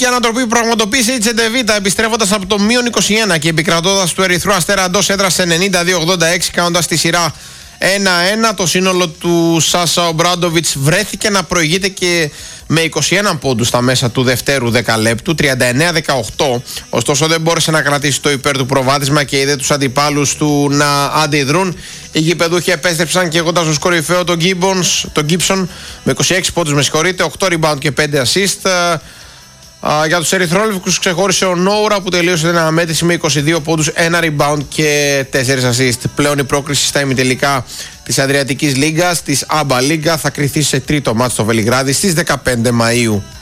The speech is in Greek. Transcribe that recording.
Η ανατροπή που πραγματοποίησε η Τσεντεβίτα επιστρέφοντας από το -21 και επικρατώντας του Ερυθρού Αστέρα εντός έδρας 92-86, κάνοντας τη σειρά 1-1. Το σύνολο του Σάσα Ομπράντοβιτς βρέθηκε να προηγείται και με 21 πόντους στα μέσα του δευτέρου δεκαλέπτου, 39-18. Ωστόσο δεν μπόρεσε να κρατήσει το υπέρ του προβάδισμα και είδε τους αντιπάλους του να αντιδρούν. Οι γηπεδούχοι επέστρεψαν και έχοντας ως κορυφαίο τον Γκίψον με 26 πόντους, 8 rebound και 5 assist. Για τους ερυθρόλευκους ξεχώρισε ο Νόουρα που τελείωσε την αναμέτρηση με 22 πόντους, 1 rebound και 4 assist. Πλέον η πρόκριση στα ημιτελικά της Αδριατικής Λίγκας, της Άμπα Λίγκα, θα κριθεί σε τρίτο μάτς στο Βελιγράδι στις 15 Μαΐου.